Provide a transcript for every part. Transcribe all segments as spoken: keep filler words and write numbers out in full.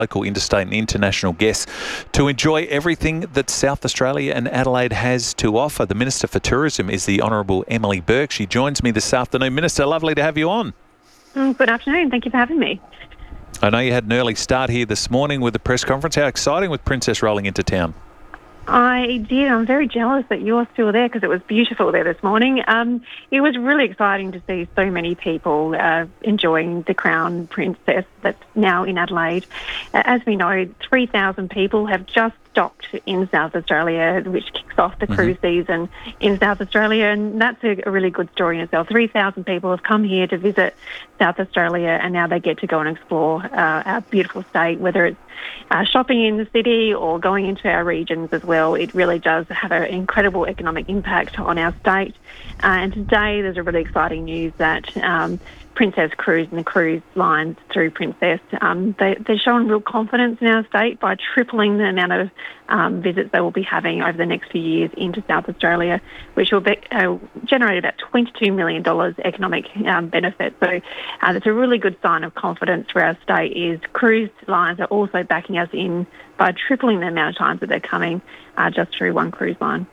local interstate and international guests to enjoy everything that South Australia and Adelaide has to offer. The Minister for Tourism is the Honourable Emily Burke. She joins me this afternoon. Minister, lovely to have you on. Mm, good afternoon. Thank you for having me. I know you had an early start here this morning with the press conference. How exciting with Princess rolling into town. I did. I'm very jealous that you're still there because it was beautiful there this morning. Um, it was really exciting to see so many people uh, enjoying the Crown Princess that's now in Adelaide. Uh, as we know, three thousand people have just docked in South Australia, which kicks off the cruise mm-hmm. season in South Australia, and that's a, a really good story in itself. three thousand people have come here to visit South Australia, and now they get to go and explore uh, our beautiful state, whether it's uh, shopping in the city or going into our regions as well. It really does have an incredible economic impact on our state. Uh, and today there's a really exciting news that um, Princess Cruise and the cruise lines through Princess, um, they, they're showing real confidence in our state by tripling the amount of um, visits they will be having over the next few years into South Australia, which will be, uh, generate about twenty-two million dollars economic um, benefit. So uh, that's a really good sign of confidence for our state. Is cruise lines are also backing us in by tripling the amount of times that they're coming uh, just through one cruise line.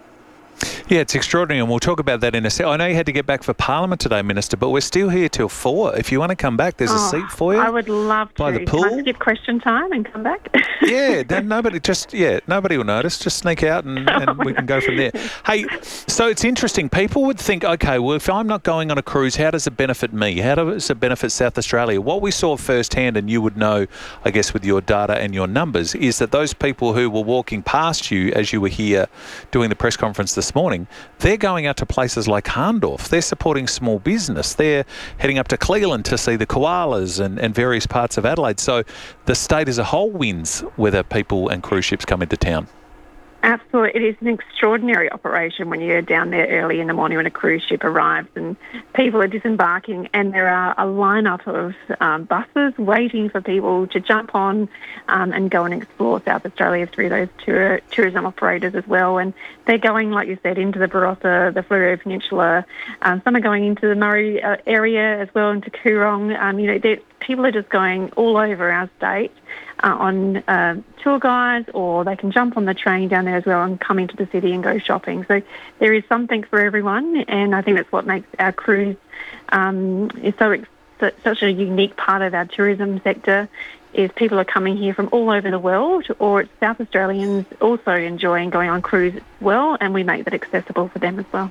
Yeah, it's extraordinary, and we'll talk about that in a second. I know you had to get back for Parliament today, Minister, but we're still here till four. If you want to come back, there's oh, a seat for you. I would love by to. the pool. Can I skip question time and come back? yeah, no, nobody just yeah, nobody will notice. Just sneak out and, and we can go from there. Hey, so it's interesting. People would think, okay, well, if I'm not going on a cruise, how does it benefit me? How does it benefit South Australia? What we saw firsthand, and you would know, I guess, with your data and your numbers, is that those people who were walking past you as you were here doing the press conference this morning, they're going out to places like Hahndorf. They're supporting small business. They're heading up to Cleveland to see the koalas and, and various parts of Adelaide. So the state as a whole wins whether people and cruise ships come into town. Absolutely. It is an extraordinary operation when you're down there early in the morning when a cruise ship arrives and people are disembarking, and there are a lineup of um, buses waiting for people to jump on um, and go and explore South Australia through those tour, tourism operators as well. And they're going, like you said, into the Barossa, the Fleurieu Peninsula. Um, some are going into the Murray uh, area as well, into Coorong. Um, you know, people are just going all over our state. Uh, on uh, tour guides, or they can jump on the train down there as well and come into the city and go shopping. So there is something for everyone, and I think that's what makes our cruise um, is so ex- such a unique part of our tourism sector. Is people are coming here from all over the world, or it's South Australians also enjoying going on cruise as well, and we make that accessible for them as well.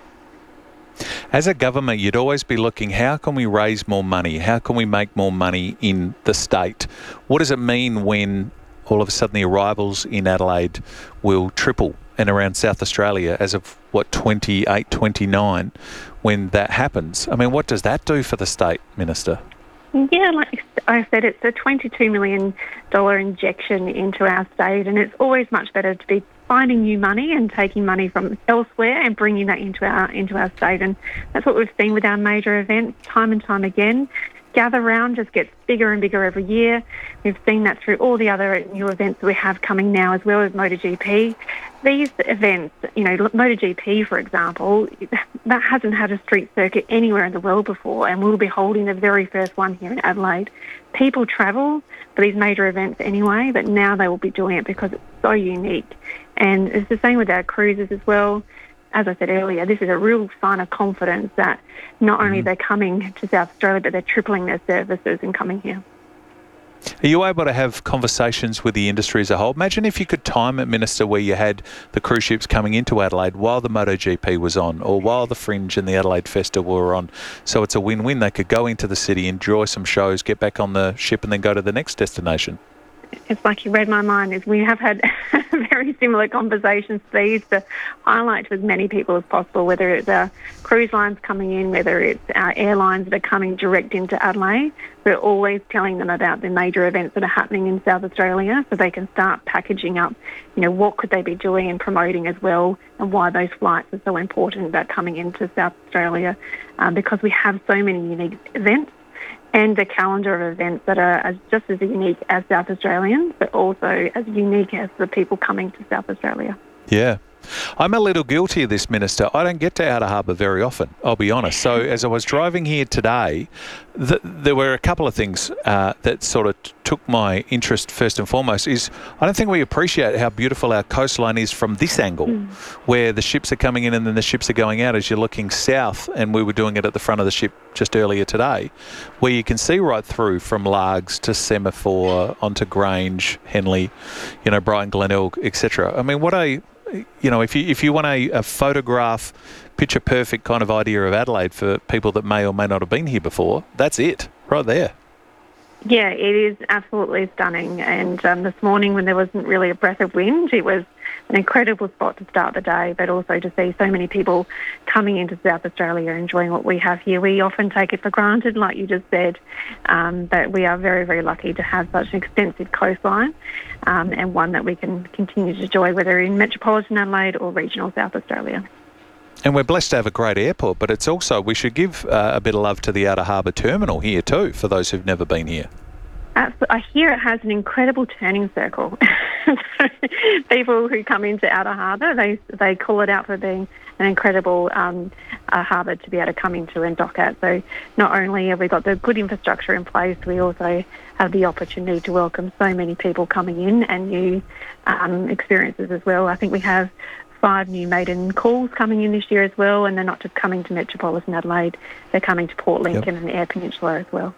As a government, you'd always be looking, how can we raise more money? How can we make more money in the state? What does it mean when all of a sudden the arrivals in Adelaide will triple and around South Australia as of, what, twenty-eight, twenty-nine, when that happens? I mean, what does that do for the state, Minister? Yeah, like I said, it's a twenty-two million dollars injection into our state, and it's always much better to be finding new money and taking money from elsewhere and bringing that into our into our state. And that's what we've seen with our major events time and time again. Gather Round just gets bigger and bigger every year. We've seen that through all the other new events that we have coming now, as well as MotoGP. These events, you know, MotoGP, for example, that hasn't had a street circuit anywhere in the world before, and we'll be holding the very first one here in Adelaide. People travel for these major events anyway, but now they will be doing it because it's so unique. And it's the same with our cruises as well. As I said earlier, this is a real sign of confidence that not only they're coming to South Australia, but they're tripling their services and coming here. Are you able to have conversations with the industry as a whole? Imagine if you could time it, Minister, where you had the cruise ships coming into Adelaide while the MotoGP was on, or while the Fringe and the Adelaide Festival were on. So it's a win-win. They could go into the city, enjoy some shows, get back on the ship and then go to the next destination. It's like you read my mind. Is we have had very similar conversations to these to highlight to as many people as possible, whether it's our cruise lines coming in, whether it's our airlines that are coming direct into Adelaide. We're always telling them about the major events that are happening in South Australia so they can start packaging up, you know, what could they be doing and promoting as well, and why those flights are so important about coming into South Australia, um, because we have so many unique events and a calendar of events that are as, just as unique as South Australians, but also as unique as the people coming to South Australia. Yeah. I'm a little guilty of this, Minister. I don't get to Outer Harbour very often, I'll be honest. So as I was driving here today, th- there were a couple of things uh, that sort of t- took my interest first and foremost is I don't think we appreciate how beautiful our coastline is from this angle, mm. where the ships are coming in and then the ships are going out as you're looking south, and we were doing it at the front of the ship just earlier today, where you can see right through from Largs to Semaphore onto Grange, Henley, you know, Brighton, Glenelg, et cetera. I mean, what a, you know, if you if you want a, a photograph, picture perfect kind of idea of Adelaide for people that may or may not have been here before, that's it right there. Yeah, it is absolutely stunning. And um, this morning when there wasn't really a breath of wind, it was an incredible spot to start the day, but also to see so many people coming into South Australia enjoying what we have here. We often take it for granted, like you just said, um, but we are very, very lucky to have such an extensive coastline um, and one that we can continue to enjoy, whether in metropolitan Adelaide or regional South Australia. And we're blessed to have a great airport, but it's also, we should give uh, a bit of love to the Outer Harbour Terminal here too, for those who've never been here. I hear it has an incredible turning circle. People who come into Outer Harbour, they they call it out for being an incredible um, uh, harbour to be able to come into and dock at. So not only have we got the good infrastructure in place, we also have the opportunity to welcome so many people coming in and new um, experiences as well. I think we have five new maiden calls coming in this year as well, and they're not just coming to metropolitan Adelaide, they're coming to Port Lincoln yep. and Eyre Peninsula as well.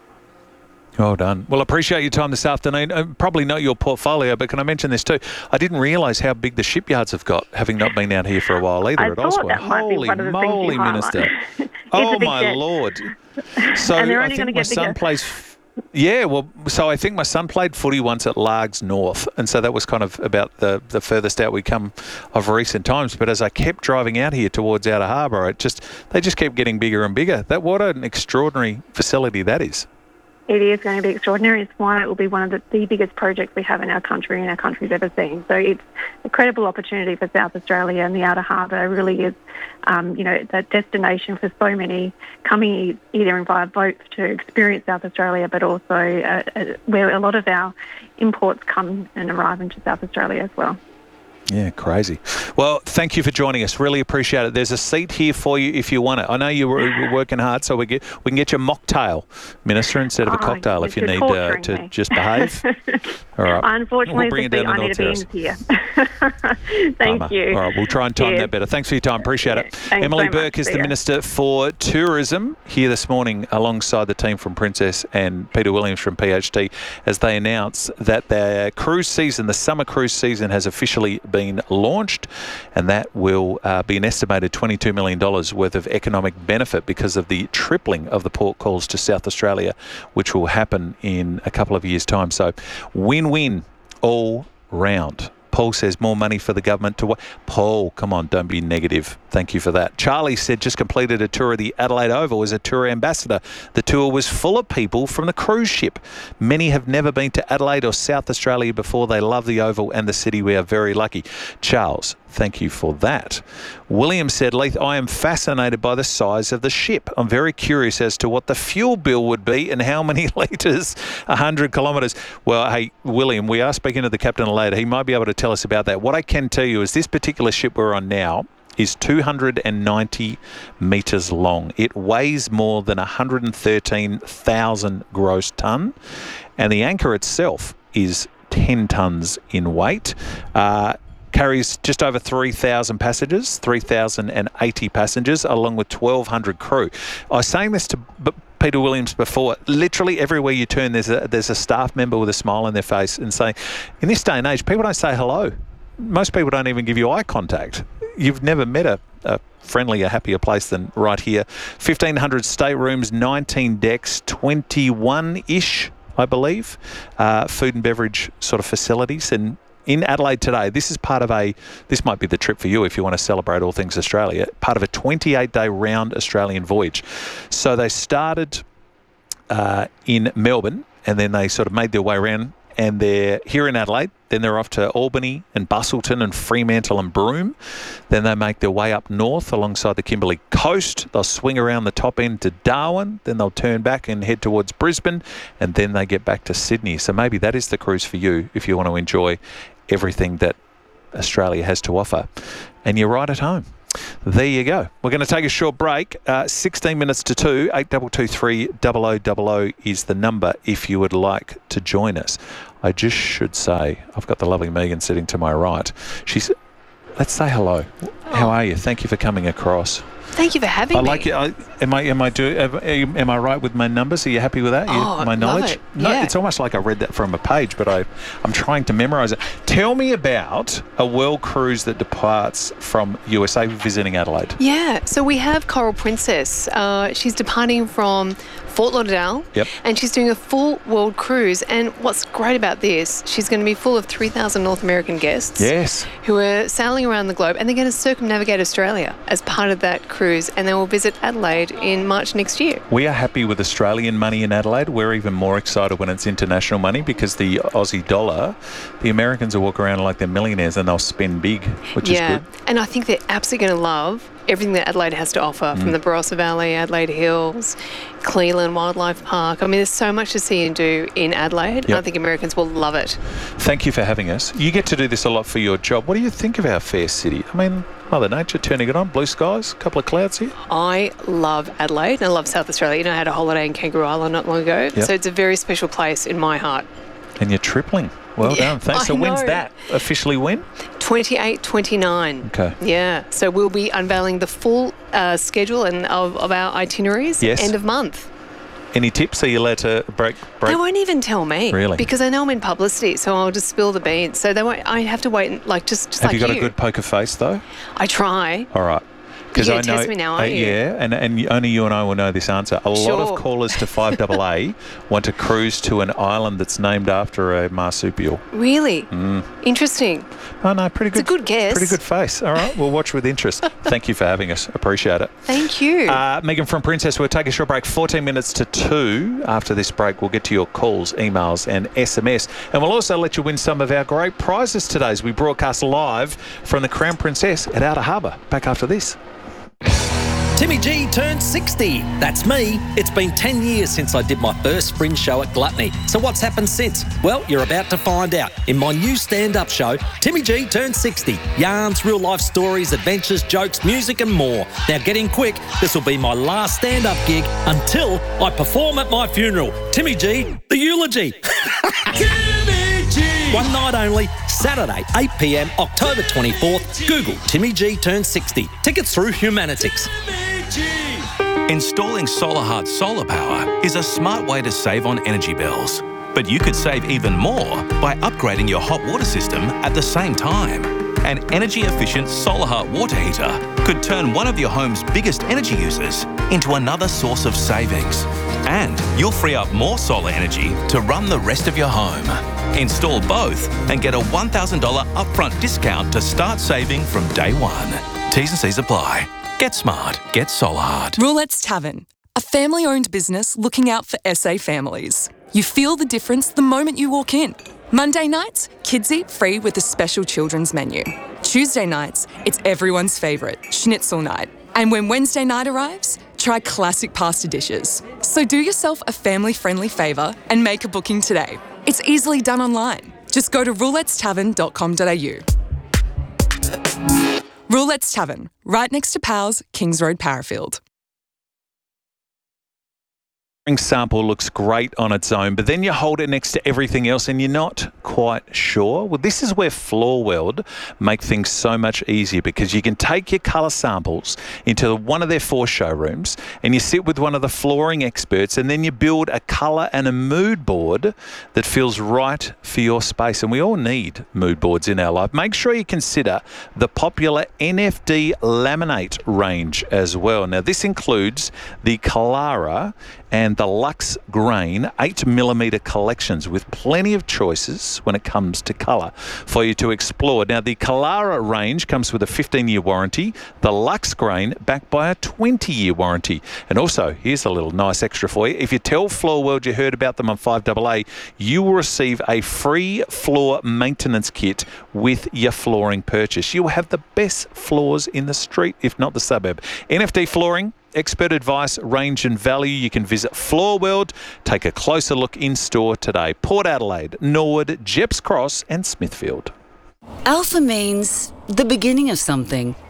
Well done. Well, appreciate your time this afternoon. Uh, probably know your portfolio, but can I mention this too? I didn't realise how big the shipyards have got, having not been out here for a while either I at thought Oswald. That might Holy be one of the moly, Minister. Oh, my jet. Lord. So and they're I only think going my to get son bigger. plays... Yeah, well, so I think my son played footy once at Largs North, and so that was kind of about the, the furthest out we come of recent times. But as I kept driving out here towards Outer Harbour, it just they just kept getting bigger and bigger. That what an extraordinary facility that is. It is going to be extraordinary. It's why it will be one of the, the biggest projects we have in our country and our country's ever seen. So it's a credible opportunity for South Australia, and the Outer Harbour really is, um, you know, that destination for so many coming either in via boats to experience South Australia, but also uh, uh, where a lot of our imports come and arrive into South Australia as well. Yeah, crazy. Well, thank you for joining us. Really appreciate it. There's a seat here for you if you want it. I know you were working hard, so we get we can get you a mocktail, Minister, instead of a oh, cocktail if you need uh, to me. just behave. All right. Unfortunately, we'll bring it down I the need North to be Terrace. in here. Thank Bummer. you. All right, we'll try and time Cheers. that better. Thanks for your time. Appreciate it. Thanks Emily so Burke much. is See the ya. Minister for Tourism here this morning alongside the team from Princess and Peter Williams from P H D as they announce that their cruise season, the summer cruise season, has officially been launched, and that will uh, be an estimated twenty-two million dollars worth of economic benefit because of the tripling of the port calls to South Australia, which will happen in a couple of years' time. So win-win all round. Paul says more money for the government to... Paul, come on, don't be negative. Thank you for that. Charlie said just completed a tour of the Adelaide Oval as a tour ambassador. The tour was full of people from the cruise ship. Many have never been to Adelaide or South Australia before. They love the Oval and the city. We are very lucky. Charles, thank you for that. William said, Leith, I am fascinated by the size of the ship. I'm very curious as to what the fuel bill would be and how many litres, one hundred kilometres. Well, hey, William, we are speaking to the captain later. He might be able to tell us about that. What I can tell you is this particular ship we're on now is two hundred ninety metres long. It weighs more than one hundred thirteen thousand gross tonne, and the anchor itself is ten tonnes in weight. Uh, carries just over three thousand passengers, three thousand eighty passengers, along with twelve hundred crew. I was saying this to B- Peter Williams before. Literally everywhere you turn, there's a, there's a staff member with a smile on their face and saying, in this day and age, people don't say hello. Most people don't even give you eye contact. You've never met a, a friendlier, happier place than right here. fifteen hundred staterooms, nineteen decks, twenty-one-ish, I believe, uh, food and beverage sort of facilities. And in Adelaide today, this is part of a, this might be the trip for you if you want to celebrate all things Australia, part of a twenty-eight day round Australian voyage. So they started uh, in Melbourne, and then they sort of made their way around, and they're here in Adelaide. Then they're off to Albany and Busselton and Fremantle and Broome. Then they make their way up north alongside the Kimberley coast. They'll swing around the top end to Darwin. Then they'll turn back and head towards Brisbane. And then they get back to Sydney. So maybe that is the cruise for you if you want to enjoy everything that Australia has to offer. And you're right at home. There you go. We're going to take a short break. Uh, sixteen minutes to two. eight two two three, double oh double oh is the number if you would like to join us. I just should say, I've got the lovely Megan sitting to my right. She's. Let's say hello. How are you? Thank you for coming across. Thank you for having I me. like it. I, am I am I do am, am I right with my numbers? Are you happy with that? You, Oh, my knowledge? love it. No, Yeah. it's almost like I read that from a page, but I I'm trying to memorize it. Tell me about a world cruise that departs from U S A visiting Adelaide. Yeah, so we have Coral Princess. Uh, she's departing from Fort Lauderdale. Yep. And she's doing a full world cruise. And what's great about this, she's going to be full of three thousand North American guests. Yes. Who are sailing around the globe, and they're going to circumnavigate Australia as part of that cruise, and they will visit Adelaide in March next year. We are happy with Australian money in Adelaide. We're even more excited when it's international money because the Aussie dollar, the Americans will walk around like they're millionaires and they'll spend big, which yeah. is good. And I think they're absolutely going to love everything that Adelaide has to offer, Mm. from the Barossa Valley, Adelaide Hills, Cleland Wildlife Park. I mean, there's so much to see and do in Adelaide. Yep. I think Americans will love it. Thank you for having us. You get to do this a lot for your job. What do you think of our fair city? I mean, Mother Nature turning it on, blue skies, a couple of clouds here. I love Adelaide and I love South Australia. You know, I had a holiday in Kangaroo Island not long ago. Yep. So it's a very special place in my heart. And you're tripling. Well Yeah, done. Thanks. I So when's know. that officially when? twenty-eight twenty-nine. Okay. Yeah. So we'll be unveiling the full uh, schedule and of, of our itineraries Yes. end of month. Any tips? Are you allowed to break? break? They won't even tell me. Really? Because I know I'm in publicity, so I'll just spill the beans. So they won't. I have to wait, and, like just, just Have like you got a good poker face though? I try. All right. You're I gonna test me now, aren't uh, you? Yeah, and, and only you and I will know this answer. A lot Sure. of callers to five double A want to cruise to an island that's named after a marsupial. Really? Interesting. Oh, no, pretty good. It's a good guess. Pretty good face. All right, we'll watch with interest. Thank you for having us. Appreciate it. Thank you. Uh, Megan from Princess, we'll take a short break, fourteen minutes to two. After this break, we'll get to your calls, emails and S M S. And we'll also let you win some of our great prizes today as we broadcast live from the Crown Princess at Outer Harbour. Back after this. Timmy G turned sixty. That's me. It's been ten years since I did my first fringe show at Gluttony. So what's happened since? Well, you're about to find out in my new stand-up show, Timmy G turned sixty. Yarns, real-life stories, adventures, jokes, music and more. Now get in quick. This will be my last stand-up gig until I perform at my funeral. Timmy G, the eulogy. Timmy G! One night only, Saturday, eight p.m, October twenty-fourth. Google Timmy G turned sixty. Tickets through Humanitix. Installing SolarHard solar power is a smart way to save on energy bills. But you could save even more by upgrading your hot water system at the same time. An energy-efficient SolarHard water heater could turn one of your home's biggest energy users into another source of savings. And you'll free up more solar energy to run the rest of your home. Install both and get a one thousand dollars upfront discount to start saving from day one. T's and C's apply. Get smart. Get SolarHard. Roulette's Tavern, a family-owned business looking out for S A families. You feel the difference the moment you walk in. Monday nights, kids eat free with a special children's menu. Tuesday nights, it's everyone's favourite, schnitzel night. And when Wednesday night arrives, try classic pasta dishes. So do yourself a family-friendly favour and make a booking today. It's easily done online. Just go to roulettes tavern dot com dot a u. Roulette's Tavern, right next to Powell's, Kings Road, Parafield. Sample looks great on its own, but then you hold it next to everything else and you're not quite sure. Well, this is where Floorworld make things so much easier, because you can take your colour samples into one of their four showrooms and you sit with one of the flooring experts and then you build a colour and a mood board that feels right for your space. And we all need mood boards in our life. Make sure you consider the popular N F D laminate range as well. Now, this includes the Kalara and the Luxe Grain eight millimetre collections with plenty of choices when it comes to colour for you to explore. Now, the Kalara range comes with a fifteen year warranty, the Luxe Grain backed by a twenty year warranty. And also, here's a little nice extra for you. If you tell Floorworld you heard about them on five double A, you will receive a free floor maintenance kit with your flooring purchase. You will have the best floors in the street, if not the suburb. N F D Flooring, expert advice, range and value. You can visit Floorworld. Take a closer look in store today. Port Adelaide, Norwood, Jepps Cross and Smithfield. Alpha means the beginning of something,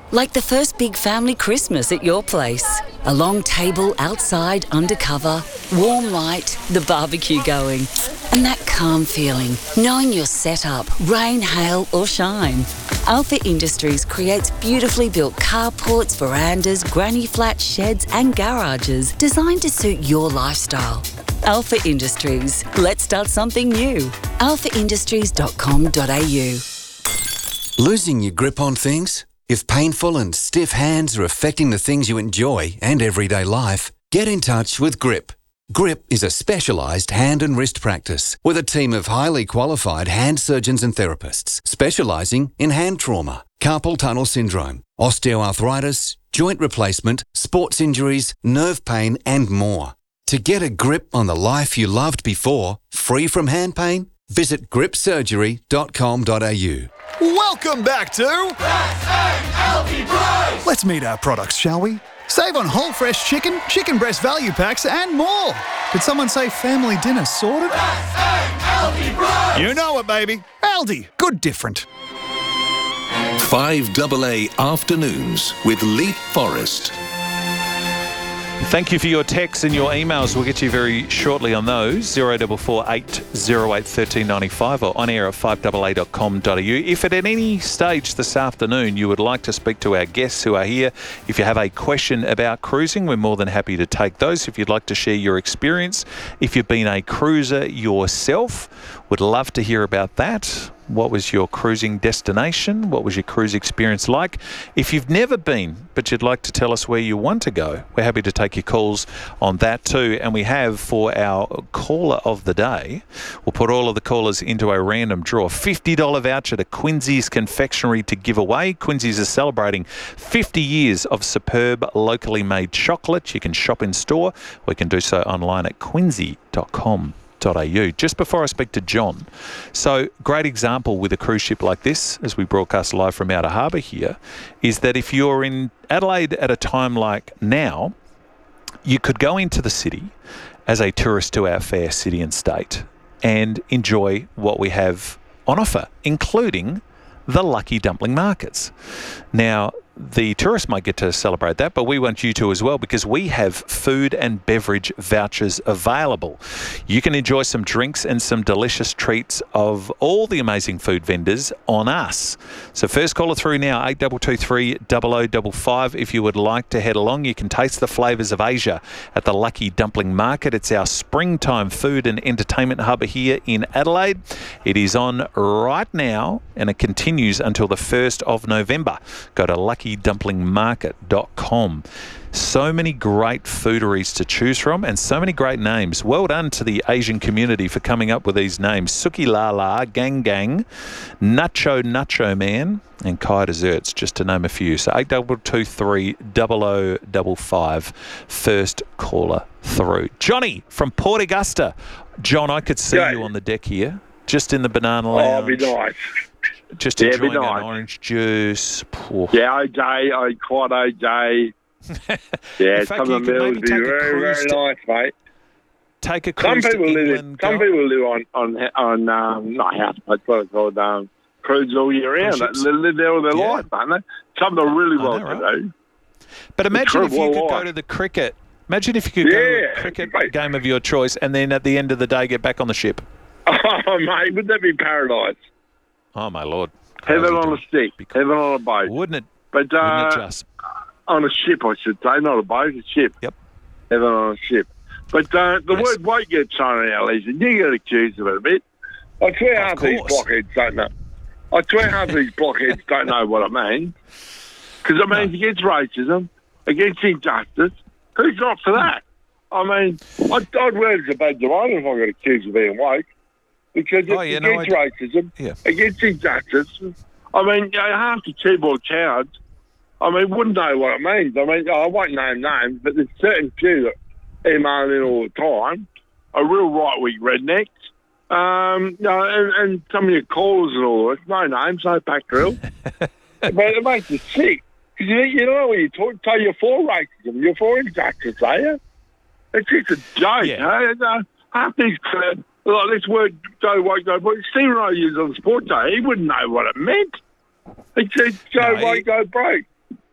Like the first big family Christmas at your place. A long table outside under cover, warm light, the barbecue going. And that calm feeling, knowing you're set up, rain, hail or shine. Alpha Industries creates beautifully built carports, verandas, granny flats, sheds and garages designed to suit your lifestyle. Alpha Industries. Let's start something new. alpha industries dot com dot a u. Losing your grip on things? If painful and stiff hands are affecting the things you enjoy and everyday life, get in touch with Grip. Grip is a specialised hand and wrist practice with a team of highly qualified hand surgeons and therapists specialising in hand trauma, carpal tunnel syndrome, osteoarthritis, joint replacement, sports injuries, nerve pain and more. To get a grip on the life you loved before, free from hand pain, visit grip surgery dot com dot a u. Welcome back to Let's meet our products, shall we? Save on whole fresh chicken, chicken breast value packs and more. Did someone say family dinner sorted? You know it, baby. Aldi. Good different. five A A Afternoons with Leaf Forest. Thank you for your texts and your emails. We'll get you very shortly on those. zero four four eight zero eight one three nine five or on air at five A A dot com dot a u. If at any stage this afternoon you would like to speak to our guests who are here, if you have a question about cruising, we're more than happy to take those. If you'd like to share your experience, if you've been a cruiser yourself, would love to hear about that. What was your cruising destination? What was your cruise experience like? If you've never been, but you'd like to tell us where you want to go, we're happy to take your calls on that too. And we have for our caller of the day, we'll put all of the callers into a random draw. fifty dollars voucher to Quincy's Confectionery to give away. Quincy's is celebrating fifty years of superb locally made chocolate. You can shop in store. We can do so online at quincy dot com. .au. Just before I speak to John, so great example with a cruise ship like this, as we broadcast live from Outer Harbour here, is that if you're in Adelaide at a time like now, you could go into the city as a tourist to our fair city and state and enjoy what we have on offer, including the Lucky Dumpling Markets. Now, the tourists might get to celebrate that, but we want you to as well, because we have food and beverage vouchers available. You can enjoy some drinks and some delicious treats of all the amazing food vendors on us. So first caller through now, eight two two three, zero zero five five. If you would like to head along, you can taste the flavours of Asia at the Lucky Dumpling Market. It's our springtime food and entertainment hub here in Adelaide. It is on right now and it continues until the first of November. Go to lucky dumpling market dot com. So many great fooderies to choose from and so many great names. Well done to the Asian community for coming up with these names. Suki La La, Gang Gang, Nacho Nacho Man and Kai Desserts, just to name a few. So eight two two three, zero zero five five, first caller through. Johnny from Port Augusta. John, I could see yeah. you on the deck here, just in the banana lounge. Oh, it'd be nice. Just yeah, enjoying nice. an orange juice. Poor. Yeah, O J, I quite O J. Yeah, fact, some of the meals would be very, very to, nice, mate. Take a some cruise people to live England. Some go. people live on on on um, not houseboats, what it's called, um, cruises all year round. They live there all their yeah. life, don't they? Some are really well know, to right? do. But imagine if you could life. go to the cricket. Imagine if you could yeah, go to a cricket mate. game of your choice, and then at the end of the day get back on the ship. Oh, mate, would that be paradise? Oh my lord! Heaven on a stick, heaven on a boat. Wouldn't it? But uh, wouldn't it just? On a ship, I should say, not a boat, a ship. Yep. Heaven on a ship. But uh, the yes. word won't get thrown out easy. You get accused of it a bit. I swear Of half these course. blockheads don't know. I swear half these blockheads don't know what it means. Because it means No. against racism, against injustice. Who's not for that? I mean, I'd, I'd wear it as a badge of honour if I got accused of being woke. Because it's Oh, yeah, no, against I- racism, Yeah. against injustice. I mean, you know, half the keyboard cowards, I mean, wouldn't know what it means. I mean, I won't name names, but there's certain few that email in all the time, are real right-wing rednecks. Um, you know, and, and some of your callers and all this, no names, no pack drill. But it makes you sick. Because you, you know when you talk, so you're for racism, you're for injustice, are you? It's just a joke, Yeah. eh? And, uh, half these, uh, like this word, go woke, go broke. Stephen I used on the sport day, he wouldn't know what it meant. He said, go No, woke, he- go broke.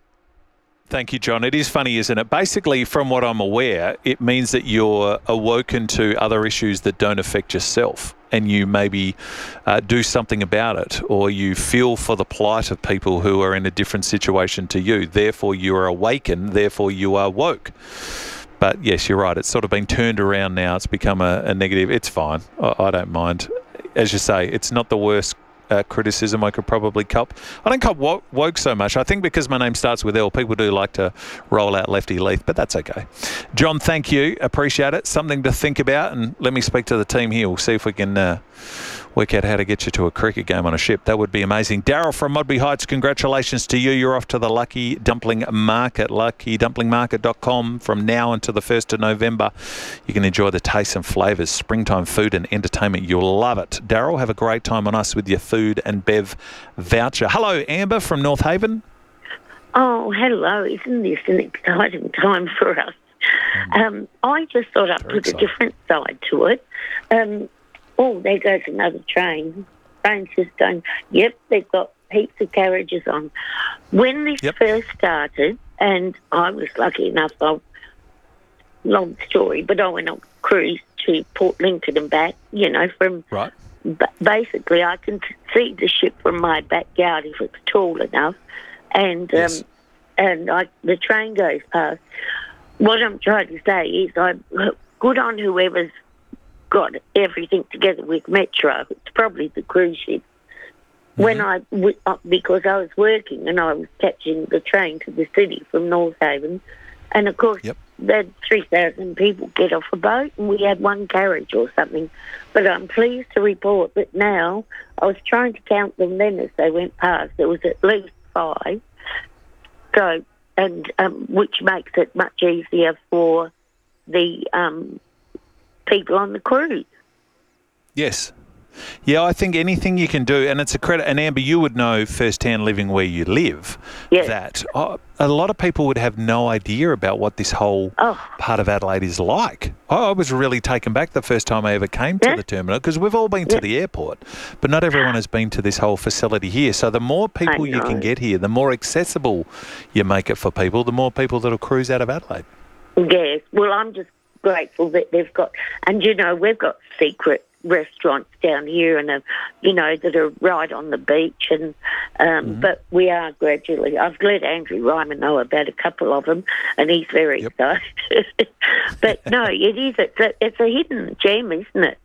Thank you, John. It is funny, isn't it? Basically, from what I'm aware, it means that you're awoken to other issues that don't affect yourself, and you maybe uh, do something about it, or you feel for the plight of people who are in a different situation to you. Therefore, you are awakened. Therefore, you are woke. But yes, you're right. It's sort of been turned around now. It's become a, a negative. It's fine. I, I don't mind. As you say, it's not the worst Uh, criticism I could probably cop. I don't cop wo- woke so much. I think because my name starts with L, people do like to roll out Lefty Leith, but that's okay. John, thank you. Appreciate it. Something to think about, and let me speak to the team here. We'll see if we can uh, work out how to get you to a cricket game on a ship. That would be amazing. Daryl from Modbury Heights, congratulations to you. You're off to the Lucky Dumpling Market, lucky dumpling market dot com from now until the first of November. You can enjoy the tastes and flavours, springtime food and entertainment. You'll love it. Daryl, have a great time on us with your food and bev voucher. Hello, Amber from North Haven. Oh, hello. Isn't this an exciting time for us? Um, I just thought I'd put exciting. a different side to it. Um, oh, there goes another train. Train's just going, yep, they've got heaps of carriages on. When this Yep. first started, and I was lucky enough, I, long story, but I went on a cruise to Port Lincoln and back, you know, from... Right. But basically, I can see the ship from my backyard if it's tall enough, and um, Yes. and I, the train goes past. What I'm trying to say is, I'm good on whoever's got everything together with Metro. It's probably the cruise ship. Mm-hmm. When I w- uh, because I was working and I was catching the train to the city from North Haven, and of course. Yep. They had three thousand people get off a boat and we had one carriage or something. But I'm pleased to report that now, I was trying to count them then as they went past, there was at least five. So, and um, which makes it much easier for the um, people on the cruise. Yes. Yeah, I think anything you can do, and it's a credit, and Amber, you would know firsthand living where you live, Yes. that uh, a lot of people would have no idea about what this whole Oh. part of Adelaide is like. I I was really taken back the first time I ever came to Yeah. the terminal, because we've all been to Yeah. the airport, but not everyone has been to this whole facility here. So the more people you can know. get here, the more accessible you make it for people, the more people that'll cruise out of Adelaide. Yes, well, I'm just grateful that they've got, and you know, we've got secret restaurants down here, and uh, you know that are right on the beach, and um, Mm-hmm. but we are gradually. I've let Andrew Ryman know about a couple of them, and he's very Yep. excited. But no, it is. It's a, it's a hidden gem, isn't it?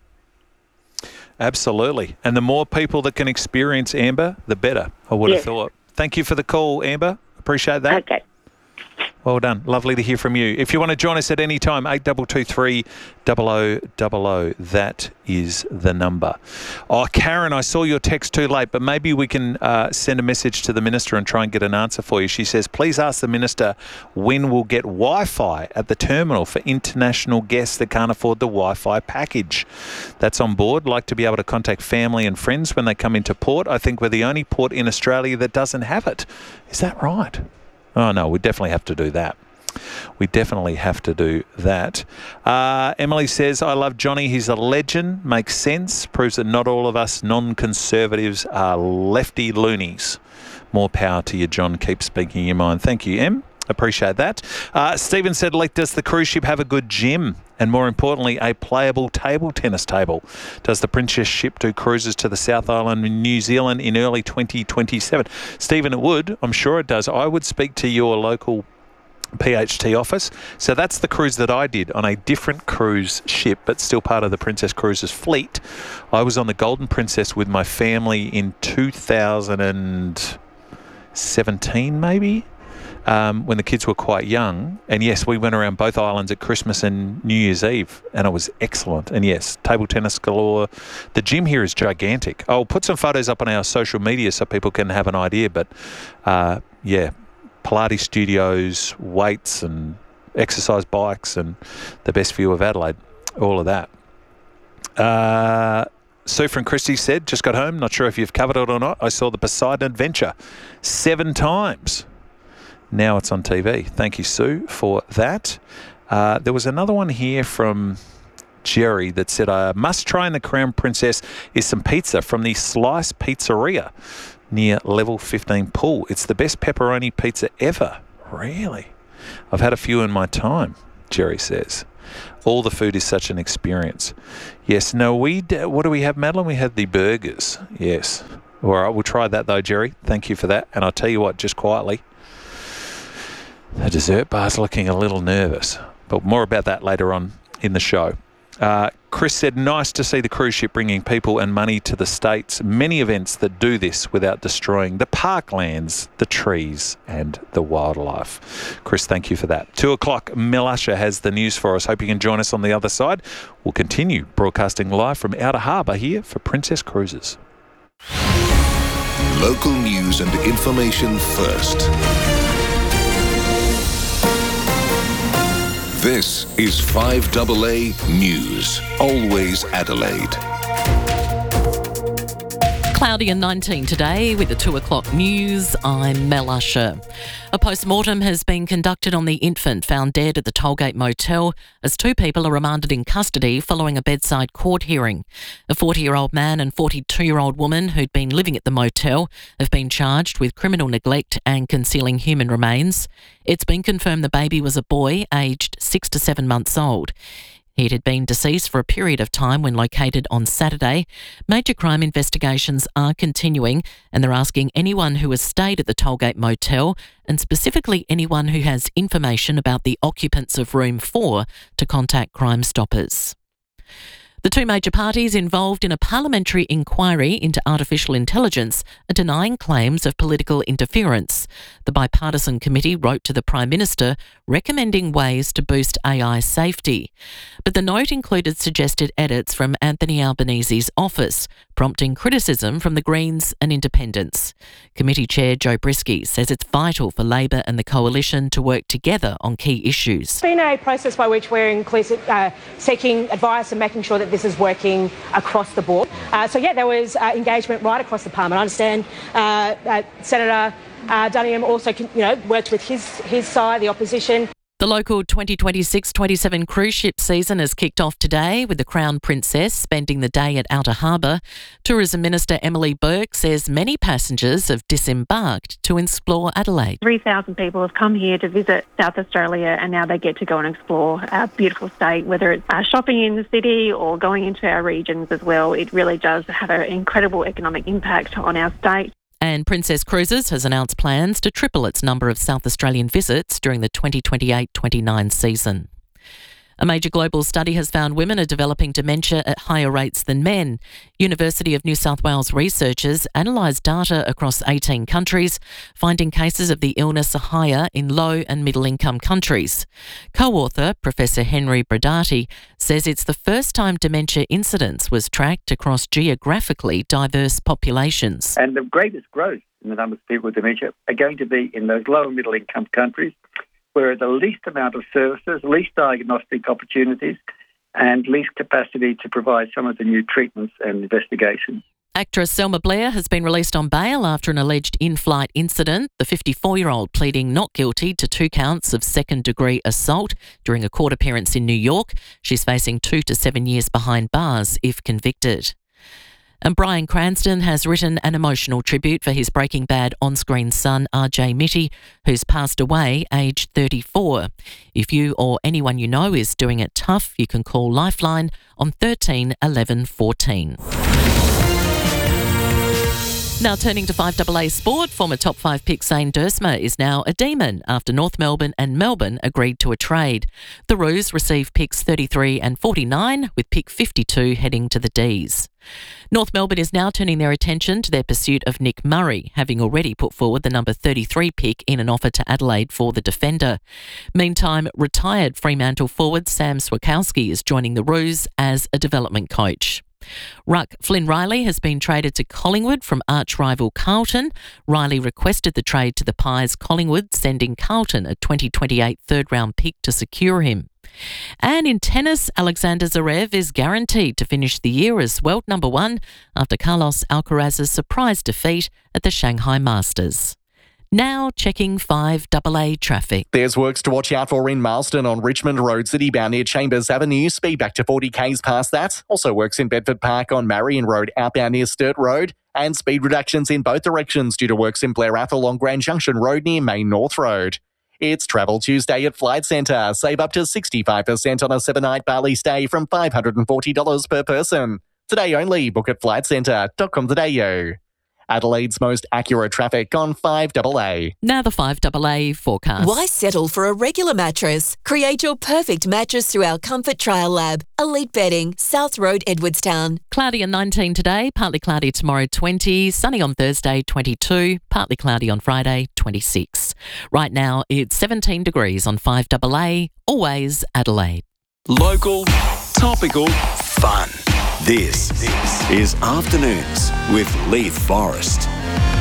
Absolutely. And the more people that can experience Amber, the better, I would Yes. have thought. Thank you for the call, Amber. Appreciate that. Okay. Well done. Lovely to hear from you. If you want to join us at any time, eight two two three, zero zero zero zero. That is the number. Oh, Karen, I saw your text too late, but maybe we can uh, send a message to the Minister and try and get an answer for you. She says, please ask the Minister when we'll get Wi-Fi at the terminal for international guests that can't afford the Wi-Fi package. That's on board. Like to be able to contact family and friends when they come into port. I think we're the only port in Australia that doesn't have it. Is that right? Oh, no, we definitely have to do that. We definitely have to do that. Uh, Emily says, I love Johnny. He's a legend. Makes sense. Proves that not all of us non-conservatives are lefty loonies. More power to you, John. Keep speaking your mind. Thank you, Em. Appreciate that. Uh, Stephen said, like, does the cruise ship have a good gym? And more importantly, a playable table tennis table? Does the Princess ship do cruises to the South Island in New Zealand in early twenty twenty-seven? Stephen, it would. I'm sure it does. I would speak to your local P H T office. So that's the cruise that I did on a different cruise ship, but still part of the Princess Cruises fleet. I was on the Golden Princess with my family in two thousand seventeen, maybe. Um, when the kids were quite young. And yes, we went around both islands at Christmas and New Year's Eve, and it was excellent. And yes, table tennis galore. The gym here is gigantic. I'll put some photos up on our social media so people can have an idea. But uh, yeah, Pilates studios, weights and exercise bikes, and the best view of Adelaide, all of that. Uh, Sue from Christie said, just got home, not sure if you've covered it or not. I saw the Poseidon Adventure seven times. Now it's on T V. Thank you, Sue, for that. Uh, there was another one here from Jerry that said, I must try in the Crown Princess is some pizza from the Slice Pizzeria near level fifteen pool. It's the best pepperoni pizza ever. Really? I've had a few in my time, Jerry says. All the food is such an experience. Yes, no, we, d- what do we have, Madeline? We had the burgers. Yes. All right, we'll try that though, Jerry. Thank you for that. And I'll tell you what, just quietly, the dessert bar's looking a little nervous, but more about that later on in the show. Uh, Chris said, nice to see the cruise ship bringing people and money to the States. Many events that do this without destroying the parklands, the trees and the wildlife. Chris, thank you for that. Two o'clock, Mel Usher has the news for us. Hope you can join us on the other side. We'll continue broadcasting live from Outer Harbour here for Princess Cruises. Local news and information first. This is five A A News, always Adelaide. Cloudy and nineteen today with the two o'clock news. I'm Mel Usher. A post-mortem has been conducted on the infant found dead at the Tollgate Motel as two people are remanded in custody following a bedside court hearing. A forty-year-old man and forty-two-year-old woman who'd been living at the motel have been charged with criminal neglect and concealing human remains. It's been confirmed the baby was a boy aged six to seven months old. He had been deceased for a period of time when located on Saturday. Major crime investigations are continuing and they're asking anyone who has stayed at the Tollgate Motel and specifically anyone who has information about the occupants of room four to contact Crime Stoppers. The two major parties involved in a parliamentary inquiry into artificial intelligence are denying claims of political interference. The bipartisan committee wrote to the Prime Minister recommending ways to boost A I safety. But the note included suggested edits from Anthony Albanese's office, prompting criticism from the Greens and Independents. Committee Chair Joe Brisky says it's vital for Labor and the Coalition to work together on key issues. It's been a process by which we're inclusive, uh, seeking advice and making sure that this is working across the board. Uh, so, yeah, there was uh, engagement right across the Parliament. I understand uh, uh, Senator uh, Duniam also you know, worked with his, his side, the opposition. The local twenty twenty-six twenty-seven cruise ship season has kicked off today with the Crown Princess spending the day at Outer Harbour. Tourism Minister Emily Burke says many passengers have disembarked to explore Adelaide. three thousand people have come here to visit South Australia and now they get to go and explore our beautiful state, whether it's uh, shopping in the city or going into our regions as well. It really does have an incredible economic impact on our state. And Princess Cruises has announced plans to triple its number of South Australian visits during the twenty twenty-eight twenty-nine season. A major global study has found women are developing dementia at higher rates than men. University of New South Wales researchers analysed data across eighteen countries, finding cases of the illness are higher in low and middle income countries. Co-author Professor Henry Brodati says it's the first time dementia incidence was tracked across geographically diverse populations. And the greatest growth in the number of people with dementia are going to be in those low and middle income countries, where the least amount of services, least diagnostic opportunities, and least capacity to provide some of the new treatments and investigations. Actress Selma Blair has been released on bail after an alleged in-flight incident, the fifty-four-year-old pleading not guilty to two counts of second-degree assault during a court appearance in New York. She's facing two to seven years behind bars if convicted. And Bryan Cranston has written an emotional tribute for his Breaking Bad on-screen son, R J Mitty, who's passed away aged thirty-four. If you or anyone you know is doing it tough, you can call Lifeline on thirteen eleven fourteen. Now turning to five A A sport, former top five pick Zane Duursma is now a demon after North Melbourne and Melbourne agreed to a trade. The Roos receive picks thirty-three and forty-nine, with pick fifty-two heading to the D's. North Melbourne is now turning their attention to their pursuit of Nick Murray, having already put forward the number thirty-three pick in an offer to Adelaide for the defender. Meantime, retired Fremantle forward Sam Swiatkowski is joining the Roos as a development coach. Ruck Flynn Riley has been traded to Collingwood from arch-rival Carlton. Riley requested the trade to the Pies Collingwood, sending Carlton a twenty twenty-eight third-round pick to secure him. And in tennis, Alexander Zverev is guaranteed to finish the year as world number one after Carlos Alcaraz's surprise defeat at the Shanghai Masters. Now checking five A A traffic. There's works to watch out for in Marsden on Richmond Road, city-bound near Chambers Avenue. Speed back to forty k's past that. Also works in Bedford Park on Marion Road, outbound near Sturt Road. And speed reductions in both directions dure to works in Blair Athol on Grand Junction Road near Main North Road. It's Travel Tuesday at Flight Centre. Save up to sixty-five percent on a seven-night Bali stay from five hundred forty dollars per person. Today only. Book at flight centre dot com dot a u. Adelaide's most accurate traffic on five double A. Now the five double A forecast. Why settle for a regular mattress? Create your perfect mattress through our Comfort Trial Lab. Elite Bedding, South Road, Edwardstown. Cloudy and nineteen today, partly cloudy tomorrow twenty, sunny on Thursday twenty-two, partly cloudy on Friday twenty-six. Right now it's seventeen degrees on five double A, always Adelaide. Local, topical, fun. This is Afternoons with Leith Forrest.